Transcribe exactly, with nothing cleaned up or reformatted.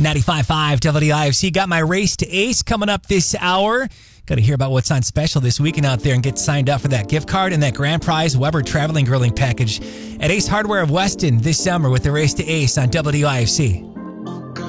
ninety-five point five W I F C. Got my race to Ace coming up this hour. Got to hear about what's on special this weekend out there and get signed up for that gift card and that grand prize Weber Traveling Grilling Package at Ace Hardware of Weston this summer with the race to Ace on W I F C.